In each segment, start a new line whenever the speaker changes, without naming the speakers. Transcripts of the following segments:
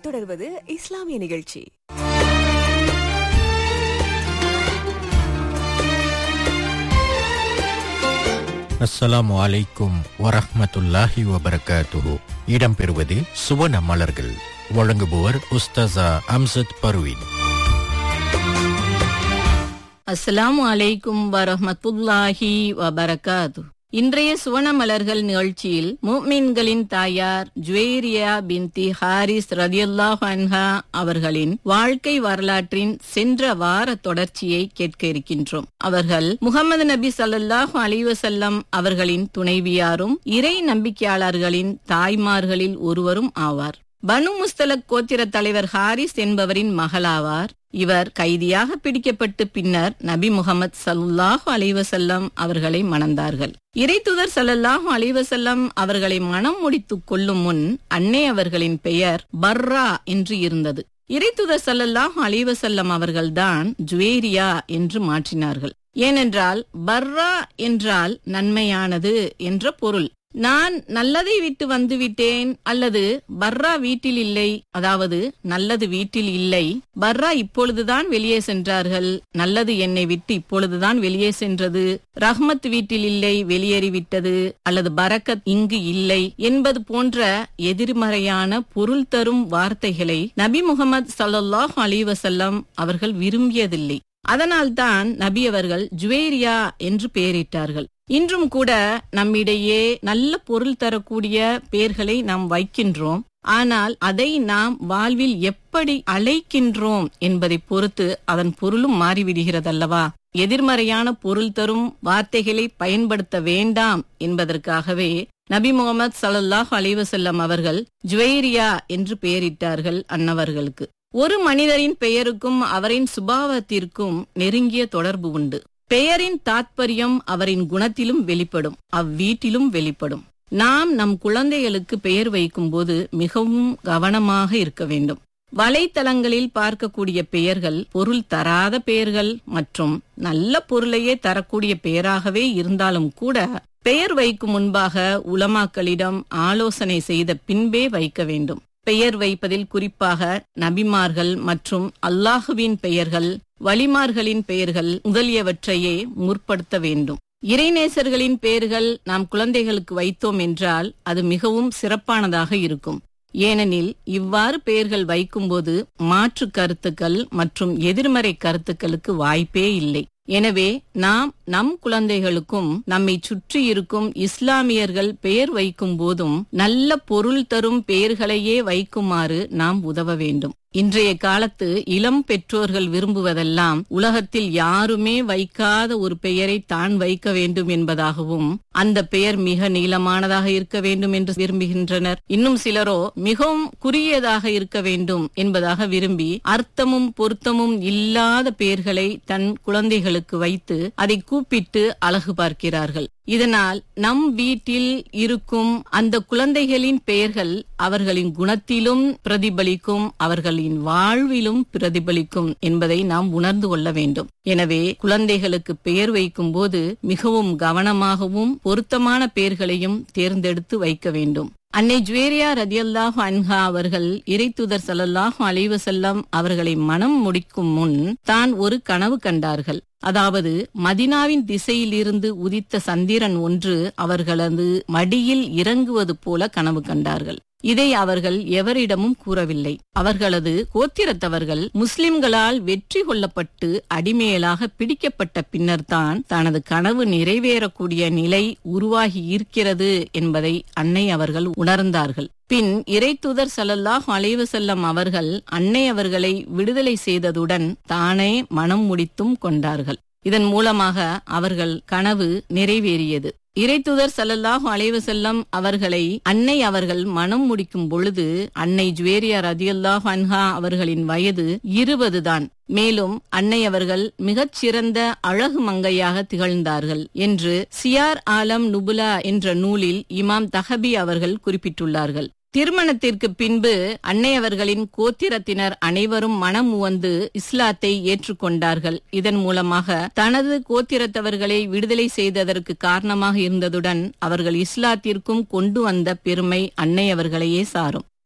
தொடர்வது இஸ்லாமிய நிகழ்ச்சி.
அஸ்ஸலாமு அலைக்கும் வரஹ்மத்துல்லாஹி வபரகாத்துஹு. இடம்பெறுவது சுவன மலர்கள். வழங்குபவர் உஸ்தாஸா அம்சத் பர்வீன்.
அஸ்ஸலாமு அலைக்கும் வரஹ்மத்துல்லாஹி வபரகாத்து. இன்றைய சுவன மலர்கள் நிகழ்ச்சியில் முஃமின்களின் தாயார் ஜுவைரியா பின்தி ஹாரிஸ் ரலியல்லாஹு அன்ஹா அவர்களின் வாழ்க்கை வரலாற்றின் சென்ற வார தொடர்ச்சியை கேட்க இருக்கின்றோம். அவர்கள் முஹம்மது நபி ஸல்லல்லாஹு அலைஹி வஸல்லம் அவர்களின் துணைவியாரும் இறை நம்பிக்கையாளர்களின் தாய்மார்களில் ஒருவரும் ஆவார். பனு முஸ்தலக் கோத்திர தலைவர் ஹாரிஸ் என்பவரின் மகளாவார். இவர் கைதியாக பிடிக்கப்பட்டு பின்னர் நபி முஹம்மது ஸல்லல்லாஹு அலைஹி வஸல்லம் அவர்களை மணந்தார்கள். இறைத்தூதர் ஸல்லல்லாஹு அலைஹி வஸல்லம் அவர்களை மணம் முடித்துக் கொள்ளும் முன் அன்னை அவர்களின் பெயர் பர்ரா என்று இருந்தது. இறைத்தூதர் ஸல்லல்லாஹு அலைஹி வஸல்லம் அவர்கள்தான் ஜுவைரியா என்று மாற்றினார்கள். ஏனென்றால் பர்ரா என்றால் நன்மையானது என்ற பொருள். நான் நல்லதை விட்டு வந்துவிட்டேன் அல்லது பர்ரா வீட்டில் இல்லை, அதாவது நல்லது வீட்டில் இல்லை, பர்ரா இப்பொழுதுதான் வெளியே சென்றார்கள், நல்லது என்னை விட்டு இப்பொழுதுதான் வெளியே சென்றது, ரஹ்மத் வீட்டில் இல்லை, வெளியேறிவிட்டது, அல்லது பரக்கத் இங்கு இல்லை என்பது போன்ற எதிர்மறையான பொருள் தரும் வார்த்தைகளை நபி முஹம்மது ஸல்லல்லாஹு அலைஹி வஸல்லம் அவர்கள் விரும்பியதில்லை. அதனால்தான் நபி அவர்கள் ஜுவைரியா என்று பெயரிட்டார்கள். இன்றும் கூட நம்மிடையே நல்ல பொருள் தரக்கூடிய பெயர்களை நாம் வைக்கின்றோம். ஆனால் அதை நாம் வாழ்வில் எப்படி அழைக்கின்றோம் என்பதை பொறுத்து அதன் பொருளும் மாறிவிடுகிறதல்லவா? எதிர்மறையான பொருள் தரும் வார்த்தைகளை பயன்படுத்த வேண்டாம் என்பதற்காகவே நபி முஹம்மது ஸல்லல்லாஹு அலைஹி வஸல்லம் அவர்கள் ஜுவைரியா என்று பெயரிட்டார்கள் அன்னவர்களுக்கு. ஒரு மனிதரின் பெயருக்கும் அவரின் சுபாவத்திற்கும் நெருங்கிய தொடர்பு உண்டு. பெயரின் தாத்பரியம் அவரின் குணத்திலும் வெளிப்படும், அவ்வீட்டிலும் வெளிப்படும். நாம் நம் குழந்தைகளுக்கு பெயர் வைக்கும் போது மிகவும் கவனமாக இருக்க வேண்டும். வலைத்தளங்களில் பார்க்கக்கூடிய பெயர்கள் பொருள் தராத பெயர்கள் மற்றும் நல்ல பொருளையே தரக்கூடிய பெயராகவே இருந்தாலும் கூட பெயர் வைக்கும் முன்பாக உலமாக்களிடம் ஆலோசனை செய்த பின்பே வைக்க வேண்டும். பெயர் வைப்பதில் குறிப்பாக நபிமார்கள் மற்றும் அல்லாஹுவின் பெயர்கள், வலிமார்களின் பெயர்கள் முதலியவற்றையே முற்படுத்த வேண்டும். இறைநேசர்களின் பெயர்கள் நாம் குழந்தைகளுக்கு வைத்தோம் என்றால் அது மிகவும் சிறப்பானதாக இருக்கும். ஏனெனில் இவ்வாறு பெயர்கள் வைக்கும்போது மாற்று கருத்துக்கள் மற்றும் எதிர்மறை கருத்துக்களுக்கு வாய்ப்பே இல்லை. எனவே நாம் நம் குழந்தைகளுக்கும் நம்மை சுற்றி இருக்கும் இஸ்லாமியர்கள் பெயர் வைக்கும் போதும் நல்ல பொருள் தரும் பெயர்களையே வைக்குமாறு நாம் உதவ வேண்டும். இன்றைய காலத்து இளம் பெற்றோர்கள் விரும்புவதெல்லாம் உலகத்தில் யாருமே வைக்காத ஒரு பெயரை தான் வைக்க வேண்டும் என்பதாகவும் அந்த பெயர் மிக நீளமானதாக இருக்க வேண்டும் என்று விரும்புகின்றனர். இன்னும் சிலரோ மிகவும் குறுகியதாக இருக்க வேண்டும் என்பதாக விரும்பி அர்த்தமும் பொருத்தமும் இல்லாத பெயர்களை தன் குழந்தைகளுக்கு வைத்து அதை கூப்பிட்டு அழகு பார்க்கிறார்கள். இதனால் நம் வீட்டில் இருக்கும் அந்த குழந்தைகளின் பெயர்கள் அவர்களின் குணத்திலும் பிரதிபலிக்கும், அவர்களின் வாழ்விலும் பிரதிபலிக்கும் என்பதை நாம் உணர்ந்து கொள்ள வேண்டும். எனவே குழந்தைகளுக்கு பெயர் வைக்கும் போது மிகவும் கவனமாகவும் பொருத்தமான பெயர்களையும் தேர்ந்தெடுத்து வைக்க வேண்டும். அன்னை ஜுவைரியா ரலியல்லாஹு அன்ஹா அவர்கள் இறைத்தூதர் ஸல்லல்லாஹு அலைஹி வஸல்லம் அவர்களை மணம் முடிக்கும் முன் தான் ஒரு கனவு கண்டார்கள். அதாவது மதீனாவின் திசையிலிருந்து உதித்த சந்திரன் ஒன்று அவர்களது மடியில் இறங்குவது போல கனவு கண்டார்கள். இதை அவர்கள் எவரிடமும் கூறவில்லை. அவர்களது கோத்திரத்தவர்கள் முஸ்லிம்களால் வெற்றி கொள்ளப்பட்டு அடிமையலாக பிடிக்கப்பட்ட பின்னர்தான் தனது கனவு நிறைவேறக்கூடிய நிலை உருவாகி இருக்கிறது என்பதை அன்னை அவர்கள் உணர்ந்தார்கள். பின் இறைத்தூதர் ஸல்லல்லாஹு அலைஹி வஸல்லம் அவர்கள் அன்னை அவர்களை விடுதலை செய்ததுடன் தானே மனம் முடித்தும் கொண்டார்கள். இதன் மூலமாக அவர்கள் கனவு நிறைவேறியது. இறைத்தூதர் ஸல்லல்லாஹு அலைஹி வஸல்லம் அவர்களை அன்னை அவர்கள் மனம் முடிக்கும் பொழுது அன்னை ஜுவைரியா ரலியல்லாஹு அன்ஹா அவர்களின் வயது 20 தான். மேலும் அன்னை அவர்கள் மிகச்சிறந்த அழகு மங்கையாக திகழ்ந்தார்கள் என்று சியார் ஆலம் நுபுலா என்ற நூலில் இமாம் தஹபி அவர்கள் குறிப்பிட்டுள்ளார்கள். திருமணத்திற்கு பின்பு அன்னை அவர்களின் கோத்திரத்தினர் அனைவரும் மனம் உவந்து இஸ்லாத்தை ஏற்றுக்கொண்டார்கள். இதன் மூலமாக தனது கோத்திரத்தவர்களை விடுதலை செய்ததற்கு காரணமாக இருந்ததுடன் அவர்கள் இஸ்லாத்திற்கும் கொண்டு வந்த பெருமை அன்னை அவர்களையே சாரும்.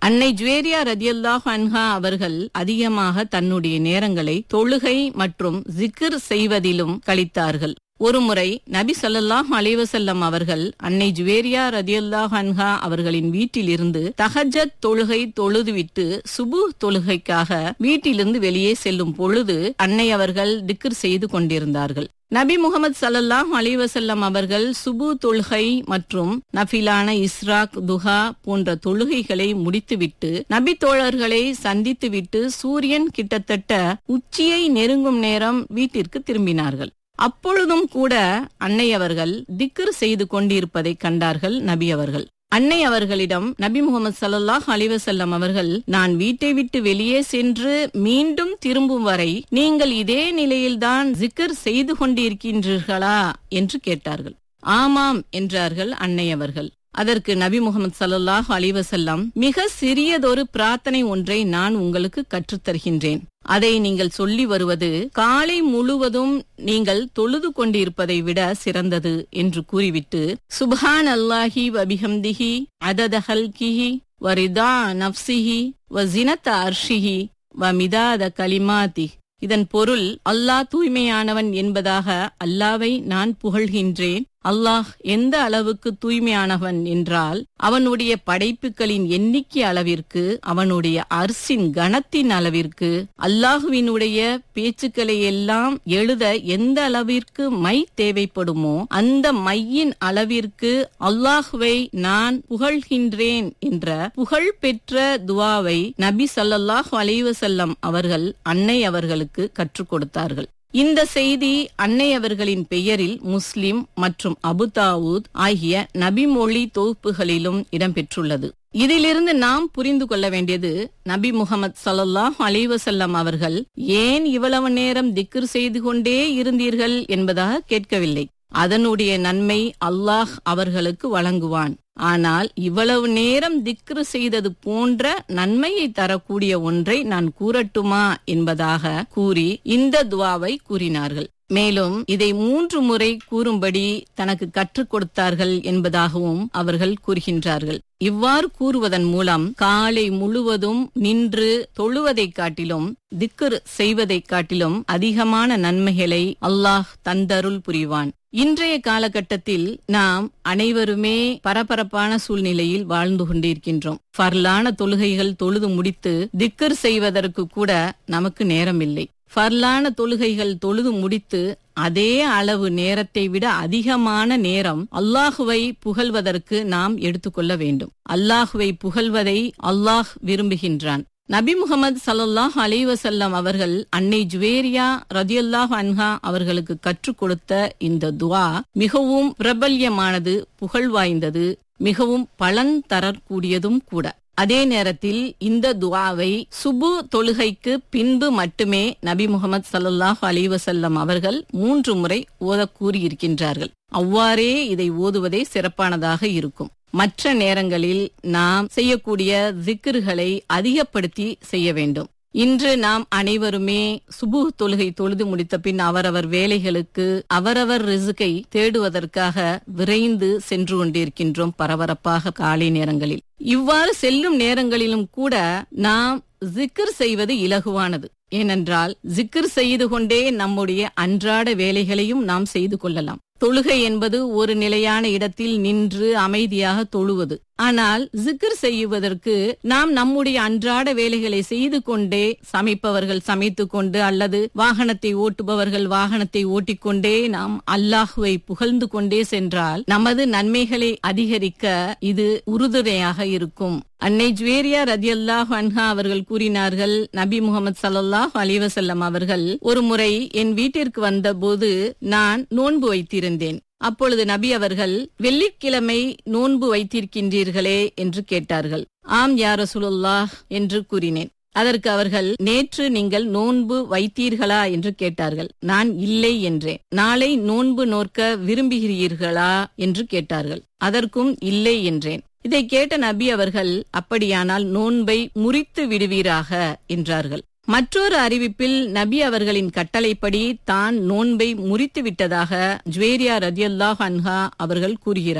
அன்னை ஜுவேரியா ரதியல்லாஹு அன்ஹா அவர்கள் அதிகமாக தன்னுடைய நேரங்களை தொழுகை மற்றும் ஜிக்ர் செய்வதிலும் கழித்தார்கள். ஒருமுறை நபி ஸல்லல்லாஹு அலைஹி வஸல்லம் அவர்கள் அன்னை ஜுவேரியா ரதியல்லாஹு அன்ஹா அவர்களின் வீட்டிலிருந்து தஹஜ்ஜத் தொழுகை தொழுதுவிட்டு சுபுஹ் தொழுகைக்காக வீட்டிலிருந்து வெளியே செல்லும் பொழுது அன்னை அவர்கள் திக்ர் செய்து கொண்டிருந்தார்கள். நபி முகமது ஸல்லல்லாஹு அலைஹி வஸல்லம் அவர்கள் சுபு தொழுகை மற்றும் நஃபிலான இஸ்ராக் துஹா போன்ற தொழுகைகளை முடித்துவிட்டு நபி தோழர்களை சந்தித்துவிட்டு சூரியன் கிட்டத்தட்ட உச்சியை நெருங்கும் நேரம் வீட்டிற்கு திரும்பினார்கள். அப்பொழுதும் கூட அன்னை அவர்கள் திக்ர் செய்து கொண்டிருப்பதை கண்டார்கள் நபி அவர்கள். அன்னை அவர்களிடம் நபி முகமது ஸல்லல்லாஹு அலைஹி வஸல்லம் அவர்கள், நான் வீட்டை விட்டு வெளியே சென்று மீண்டும் திரும்பும் வரை நீங்கள் இதே நிலையில்தான் ஜிக்ர் செய்து கொண்டிருக்கின்றீர்களா என்று கேட்டார்கள். ஆமாம் என்றார்கள் அன்னை அவர்கள். அதற்கு நபி முகமது ஸல்லல்லாஹு அலைஹி வஸல்லம், மிக சிறியதொரு பிரார்த்தனை ஒன்றை நான் உங்களுக்கு கற்றுத்தருகின்றேன். அதை நீங்கள் சொல்லி வருவது காலை முழுவதும் நீங்கள் தொழுது கொண்டிருப்பதை விட சிறந்தது என்று கூறிவிட்டு, சுப்ஹான் அல்லாஹி வபிஹம்திஹி அதத ஹல்கிஹி வரிதா நஃப்ஸிஹி வஸினத அர்ஷிஹி வமிதாத கலிமாத்தி. இதன் பொருள், அல்லாஹ் தூய்மையானவன் என்பதாக அல்லாவை நான் புகழ்கின்றேன். அல்லாஹ் எந்த அளவுக்கு தூய்மையானவன் என்றால் அவனுடைய படைப்புகளின் எண்ணிக்கை அளவிற்கு, அவனுடைய அர்சின் கணத்தின் அளவிற்கு, அல்லாஹுவினுடைய பேச்சுக்களை எல்லாம் எழுத எந்த அளவிற்கு மை தேவைப்படுமோ அந்த மையின் அளவிற்கு அல்லாஹுவை நான் புகழ்கின்றேன் என்ற புகழ் பெற்ற துவாவை நபி ஸல்லல்லாஹு அலைஹி வஸல்லம் அவர்கள் அன்னை அவர்களுக்கு கற்றுக் கொடுத்தார்கள். இந்த செய்தி அன்னை அவர்களின் பெயரில் முஸ்லிம் மற்றும் அபு தாவூத் ஆகிய நபிமொழி தொகுப்புகளிலும் இடம்பெற்றுள்ளது. இதிலிருந்து நாம் புரிந்து கொள்ள வேண்டியது, நபி முகமது ஸல்லல்லாஹு அலைஹி வஸல்லம் அவர்கள் ஏன் இவ்வளவு நேரம் திக்ர் செய்து கொண்டே இருந்தீர்கள் என்பதாக கேட்கவில்லை. அதனுடைய நன்மை அல்லாஹ் அவர்களுக்கு வழங்குவான். ஆனால் இவ்வளவு நேரம் திக்ர் செய்தது போன்ற நன்மையை தரக்கூடிய ஒன்றை நான் கூறட்டுமா என்பதாக கூறி இந்த துவாவை கூறினார்கள். மேலும் இதை 3 முறை கூறும்படி தனக்கு கற்றுக் கொடுத்தார்கள் என்பதாகவும் அவர்கள் கூறுகின்றார்கள். இவ்வாறு கூறுவதன் மூலம் காலை முழுவதும் நின்று தொழுவதை காட்டிலும் திக்ர் செய்வதை காட்டிலும் அதிகமான நன்மைகளை அல்லாஹ் தந்தருள் புரிவான். இன்றைய காலகட்டத்தில் நாம் அனைவருமே பரபரப்பான சூழ்நிலையில் வாழ்ந்து கொண்டிருக்கின்றோம். ஃபர்லான தொழுகைகள் தொழுது முடித்து திக்ர் செய்வதற்கு கூட நமக்கு நேரம் இல்லை. ஃபர்லான தொழுகைகள் தொழுது முடித்து அதே அளவு நேரத்தை விட அதிகமான நேரம் அல்லாஹுவை புகழ்வதற்கு நாம் எடுத்துக்கொள்ள வேண்டும். அல்லாஹுவை புகழ்வதை அல்லாஹ் விரும்புகின்றான். நபி முகமது ஸல்லல்லாஹு அலைஹி வஸல்லம் அவர்கள் அன்னை ஜுவேரியா ரதியல்லாஹு அன்ஹா அவர்களுக்கு கற்றுக் கொடுத்த இந்த துவா மிகவும் பிரபல்யமானது, புகழ் வாய்ந்தது, மிகவும் பலன் தரக்கூடியதும் கூட. அதே நேரத்தில் இந்த துவாவை சுபு தொழுகைக்கு பின்பு மட்டுமே நபி முகமது ஸல்லல்லாஹு அலைஹி வஸல்லம் அவர்கள் 3 முறை ஓத கூறியிருக்கின்றார்கள். அவ்வாறே இதை ஓதுவதே சிறப்பானதாக இருக்கும். மற்ற நேரங்களில் நாம் செய்யக்கூடிய திக்ர்களை அதிகப்படுத்தி செய்ய வேண்டும். இன்று நாம் அனைவருமே சுபுஹ் தொழுகை தொழுது முடித்த பின் அவரவர் வேலைகளுக்கு அவரவர் ரிஸ்கை தேடுவதற்காக விரைந்து சென்று கொண்டிருக்கின்றோம் பரபரப்பாக காலை நேரங்களில். இவ்வாறு செல்லும் நேரங்களிலும் கூட நாம் ஜிக்ர் செய்வது இலகுவானது. ஏனென்றால் ஜிக்ர் செய்து கொண்டே நம்முடைய அன்றாட வேலைகளையும் நாம் செய்து கொள்ளலாம். தொழுகை என்பது ஒரு நிலையான இடத்தில் நின்று அமைதியாக தொழுவது. ஆனால் ஜிக்ர் செய்வதற்கு நாம் நம்முடைய அன்றாட வேலைகளை செய்து கொண்டே, சமைப்பவர்கள் சமைத்து கொண்டு அல்லது வாகனத்தை ஓட்டுபவர்கள் வாகனத்தை ஓட்டிக்கொண்டே நாம் அல்லாஹுவை புகழ்ந்து கொண்டே சென்றால் நமது நன்மைகளை அதிகரிக்க இது உறுதுணையாக இருக்கும். அன்னை ஜுவேரியா ரதியல்லாஹு அன்ஹா அவர்கள் கூறினார்கள், நபி முகமது ஸல்லல்லாஹு அலைஹி வஸல்லம் அவர்கள் ஒரு முறை என் வீட்டிற்கு வந்தபோது நான் நோன்பு வைத்திருந்தேன். அப்பொழுது நபி அவர்கள், வெள்ளிக்கிழமை நோன்பு வைத்திருக்கின்றீர்களே என்று கேட்டார்கள். ஆம் யா ரசூலுல்லாஹ் என்று கூறினேன். அதற்கு அவர்கள், நேற்று நீங்கள் நோன்பு வைத்தீர்களா என்று கேட்டார்கள். நான் இல்லை என்றேன். நாளை நோன்பு நோற்க விரும்புகிறீர்களா என்று கேட்டார்கள். அதற்கும் இல்லை என்றேன். இதை கேட்ட நபி அவர்கள், அப்படியானால் நோன்பை முறித்து விடுவீராக என்றார்கள். மற்றொரு அறிவிப்பில் நபி அவர்களின் கட்டளைப்படி தான் நோன்பை முறித்து விட்டதாக ஜுவேரியா ரதியல்லாஹு அன்ஹா அவர்கள் கூறுகிறார்கள்.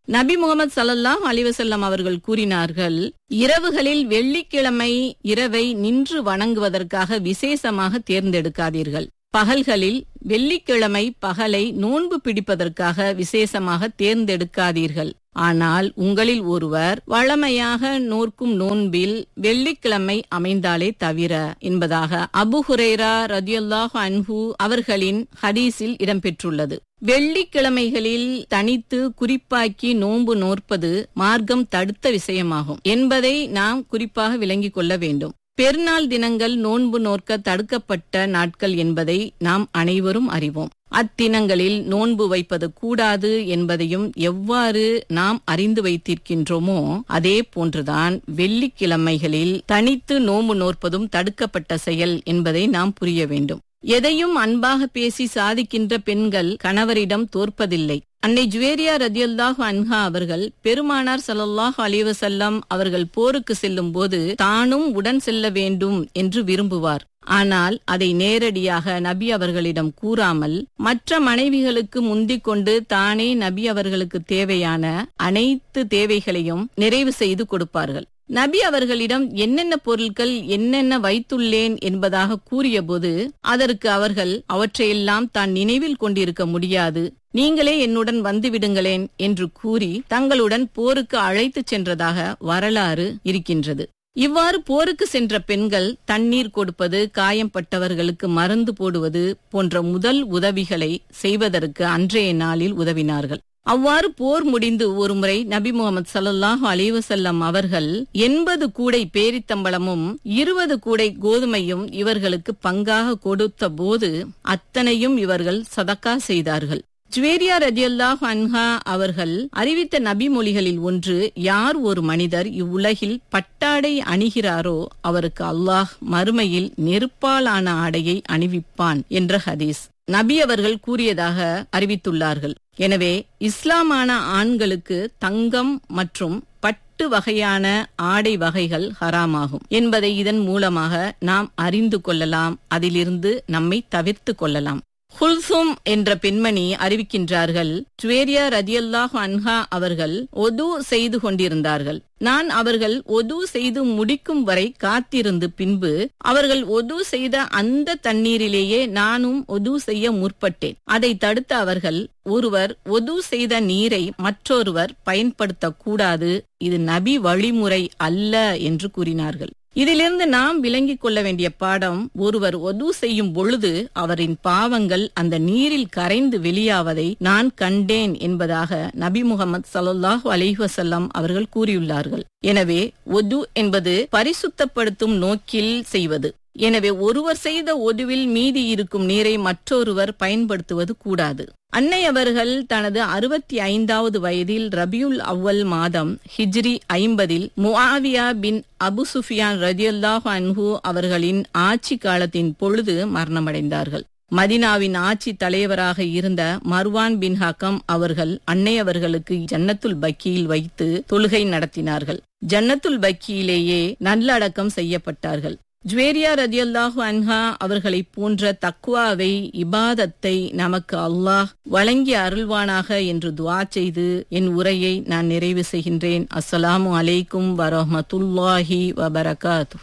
நபி முகமது ஸல்லல்லாஹு அலைஹி வஸல்லம் அவர்கள் கூறினார்கள், இரவுகளில் வெள்ளிக்கிழமை இரவை நின்று வணங்குவதற்காக விசேஷமாக தேர்ந்தெடுக்காதீர்கள். பகல்களில் வெள்ளிக்கிழமை பகலை நோன்பு பிடிப்பதற்காக விசேஷமாக தேர்ந்தெடுக்காதீர்கள். ஆனால் உங்களில் ஒருவர் வழமையாக நோர்க்கும் நோன்பில் வெள்ளிக்கிழமை அமைந்தாலே தவிர என்பதாக அபு ஹுரைரா ரதியல்லாஹு அன்ஹு அவர்களின் ஹதீஸில் இடம்பெற்றுள்ளது. வெள்ளிக்கிழமைகளில் தனித்து குறிப்பாக்கி நோன்பு நோற்பது மார்க்கம் தடுத்த விஷயமாகும் என்பதை நாம் குறிப்பாக விளங்கிக் கொள்ள வேண்டும். பெருநாள் தினங்கள் நோன்பு நோற்க தடுக்கப்பட்ட நாட்கள் என்பதை நாம் அனைவரும் அறிவோம். அத்தினங்களில் நோன்பு வைப்பது கூடாது என்பதையும் எவ்வாறு நாம் அறிந்து வைத்திருக்கின்றோமோ அதே போன்றுதான் வெள்ளிக்கிழமைகளில் தனித்து நோன்பு நோற்பதும் தடுக்கப்பட்ட செயல் என்பதை நாம் புரிய வேண்டும். எதையும் அன்பாக பேசி சாதிக்கின்ற பெண்கள் கணவரிடம் தோற்பதில்லை. அன்னை ஜுவேரியா ரதியல்லாஹு அன்ஹா அவர்கள் பெருமானார் ஸல்லல்லாஹு அலைஹி வஸல்லம் அவர்கள் போருக்கு செல்லும் போது தானும் உடன் செல்ல வேண்டும் என்று விரும்புவார். ஆனால் அதை நேரடியாக நபி அவர்களிடம் கூறாமல் மற்ற மனைவிகளுக்கு முந்திக் கொண்டு தானே நபி அவர்களுக்கு தேவையான அனைத்து தேவைகளையும் நிறைவு செய்து கொடுப்பார்கள். நபி அவர்களிடம் என்னென்ன பொருட்கள் என்னென்ன வைத்துள்ளேன் என்பதாக கூறியபோது அதற்கு அவர்கள் அவற்றையெல்லாம் தான் நினைவில் கொண்டிருக்க முடியாது, நீங்களே என்னுடன் வந்து விடுங்களேன் என்று கூறி தங்களுடன் போருக்கு அழைத்துச் சென்றதாக வரலாறு இருக்கின்றது. இவ்வாறு போருக்கு சென்ற பெண்கள் தண்ணீர் கொடுப்பது, காயம்பட்டவர்களுக்கு மருந்து போடுவது போன்ற முதல் உதவிகளை செய்வதற்கு அன்றைய நாளில் உதவினார்கள். அவ்வாறு போர் முடிந்து ஒருமுறை நபி முகமது ஸல்லல்லாஹு அலைஹி வஸல்லம் அவர்கள் 80 கூடை பேரித்தம்பளமும் 20 கூடை கோதுமையும் இவர்களுக்கு பங்காக கொடுத்த போது அத்தனையும் இவர்கள் சதக்கா செய்தார்கள். ஜுவேரியா ரதியல்லாஹு அன்ஹா அவர்கள் அறிவித்த நபி மொழிகளில் ஒன்று, யார் ஒரு மனிதர் இவ்வுலகில் பட்டாடை அணிகிறாரோ அவருக்கு அல்லாஹ் மறுமையில் நெருப்பாலான ஆடையை அணிவிப்பான் என்ற ஹதீஸ் நபி அவர்கள் கூறியதாக அறிவித்துள்ளார்கள். எனவே இஸ்லாமான ஆண்களுக்கு தங்கம் மற்றும் பட்டு வகையான ஆடை வகைகள் ஹராமாகும் என்பதை இதன் மூலமாக நாம் அறிந்து கொள்ளலாம். அதிலிருந்து நம்மை தவிர்த்து கொள்ளலாம். குல்சும் என்ற பெண்மணி அறிவிக்கின்றார்கள், ஜுவேரியா ரதியல்லாஹு அன்ஹா அவர்கள் ஒது செய்து கொண்டிருந்தார்கள். நான் அவர்கள் ஒது செய்து முடிக்கும் வரை காத்திருந்து பின்பு அவர்கள் ஒது செய்த அந்த தண்ணீரிலேயே நானும் ஒது செய்ய முற்பட்டேன். அதை தடுத்த அவர்கள், ஒருவர் ஒது செய்த நீரை மற்றொருவர் பயன்படுத்தக்கூடாது, இது நபி வழிமுறை அல்ல என்று கூறினார்கள். இதிலிருந்து நாம் விளங்கிக் கொள்ள வேண்டிய பாடம், ஒருவர் ஒது செய்யும் பொழுது அவரின் பாவங்கள் அந்த நீரில் கரைந்து வெளியாவதை நான் கண்டேன் என்பதாக நபி முகமது ஸல்லல்லாஹு அலைஹி வஸல்லம் அவர்கள் கூறியுள்ளார்கள். எனவே ஒது என்பது பரிசுத்தப்படுத்தும் நோக்கில் செய்வது. எனவே ஒருவர் செய்த ஒதுவில் மீதி இருக்கும் நீரை மற்றொருவர் பயன்படுத்துவது கூடாது. அன்னை அவர்கள் தனது 65வது வயதில் ரபியுல் அவ்வல் மாதம் ஹிஜ்ரி 50 முஆவியா பின் அபு சுஃபியான் ரதியல்லாஹு அன்ஹு அவர்களின் ஆட்சி காலத்தின் பொழுது மரணமடைந்தார்கள். மதினாவின் ஆட்சி தலைவராக இருந்த மர்வான் பின் ஹக்கம் அவர்கள் அன்னை அவர்களுக்கு ஜன்னத்துல் பக்கியில் வைத்து தொழுகை நடத்தினார்கள். ஜன்னத்துல் பக்கியிலேயே நல்லடக்கம் செய்யப்பட்டார்கள். ஜுவேரியா ரதியல்லாஹு அன்ஹா அவர்களை போன்ற தக்வாவை, இபாதத்தை நமக்கு அல்லாஹ் வழங்கி அருள்வானாக என்று துஆ செய்து என் உரையை நான் நிறைவு செய்கின்றேன். அஸ்ஸலாமு அலைக்கும் வரஹ்மத்துல்லாஹி வபரகாத்துஹு.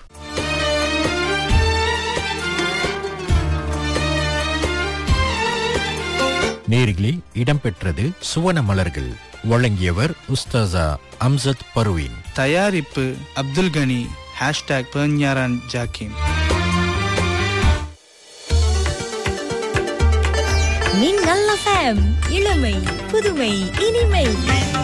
நேரிலே இடம்பெற்றது சுவன மலர்கள். வழங்கியவர் உஸ்தாசா அம்சத் பர்வீன்.
தயாரிப்பு அப்துல் கனி. #பெர்ஞாரான் ஜாக்கிம்.
மின்னல் FM, இளமை புதுமை இனிமை.